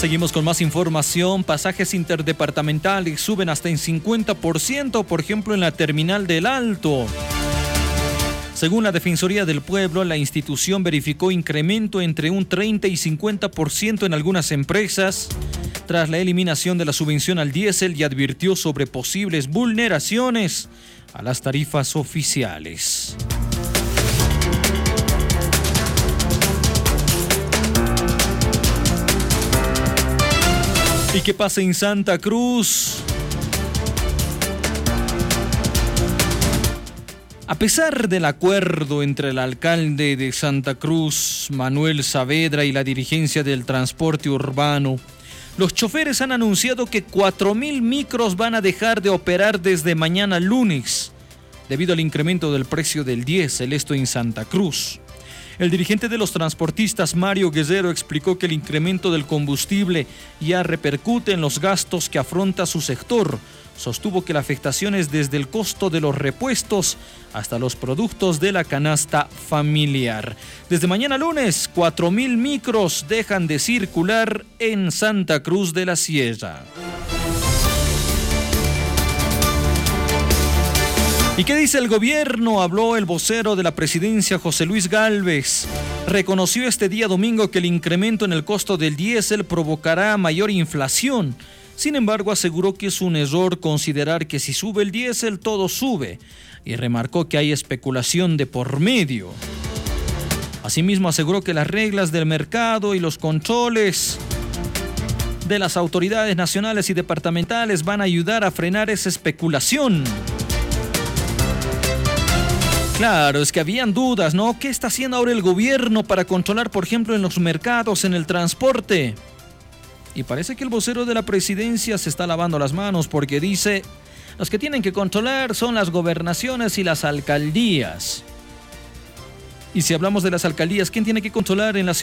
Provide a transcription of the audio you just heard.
Seguimos con más información. Pasajes interdepartamentales suben hasta en 50%, por ejemplo, en la terminal del Alto. Según la Defensoría del Pueblo, la institución verificó incremento entre un 30 y 50% en algunas empresas tras la eliminación de la subvención al diésel y advirtió sobre posibles vulneraciones a las tarifas oficiales. ¿Y qué pasa en Santa Cruz? A pesar del acuerdo entre el alcalde de Santa Cruz, Manuel Saavedra, y la dirigencia del transporte urbano, los choferes han anunciado que 4.000 micros van a dejar de operar desde mañana lunes, debido al incremento del precio del diésel, esto en Santa Cruz. El dirigente de los transportistas, Mario Guerrero, explicó que el incremento del combustible ya repercute en los gastos que afronta su sector. Sostuvo que la afectación es desde el costo de los repuestos hasta los productos de la canasta familiar. Desde mañana lunes, 4.000 micros dejan de circular en Santa Cruz de la Sierra. ¿Y qué dice el gobierno? Habló el vocero de la presidencia, José Luis Gálvez. Reconoció este día domingo que el incremento en el costo del diésel provocará mayor inflación. Sin embargo, aseguró que es un error considerar que si sube el diésel, todo sube. Y remarcó que hay especulación de por medio. Asimismo, aseguró que las reglas del mercado y los controles de las autoridades nacionales y departamentales van a ayudar a frenar esa especulación. Claro, es que habían dudas, ¿no? ¿Qué está haciendo ahora el gobierno para controlar, por ejemplo, en los mercados, en el transporte? Y parece que el vocero de la presidencia se está lavando las manos porque dice, los que tienen que controlar son las gobernaciones y las alcaldías. Y si hablamos de las alcaldías, ¿quién tiene que controlar en la ciudad?